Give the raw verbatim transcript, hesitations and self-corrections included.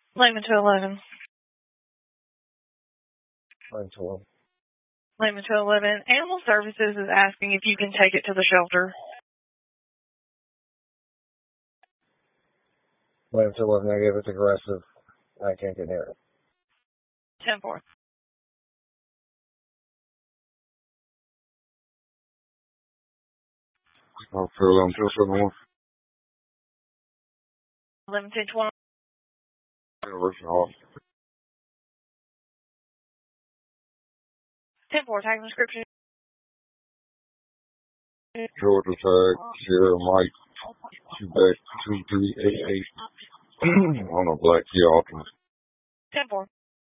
Layman to eleven. Layman to eleven. Layman to eleven. Animal Services is asking if you can take it to the shelter. Layman to eleven negative. It's aggressive. I can't get near it. ten four. I'll fill them two seven one. eleven ten twenty. University Hall. ten four. Tag description. Georgia tag, Sierra Mike, Quebec two three eight eight on a black Key Optimus. ten four.